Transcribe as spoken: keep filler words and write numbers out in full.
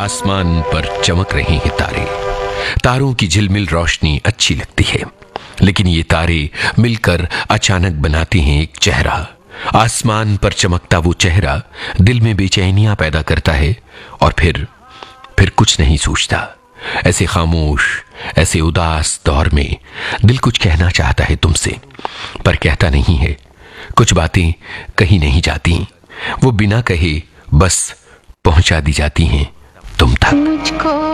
आसमान पर चमक रहे हैं तारे। तारों की झिलमिल रोशनी अच्छी लगती है, लेकिन ये तारे मिलकर अचानक बनाते हैं एक चेहरा। आसमान पर चमकता वो चेहरा दिल में बेचैनियां पैदा करता है और फिर फिर कुछ नहीं सूझता। ऐसे खामोश, ऐसे उदास दौर में दिल कुछ कहना चाहता है तुमसे, पर कहता नहीं है। कुछ बातें कहीं नहीं जाती, वो बिना कहे बस पहुंचा दी जाती हैं तुम तक। मुझको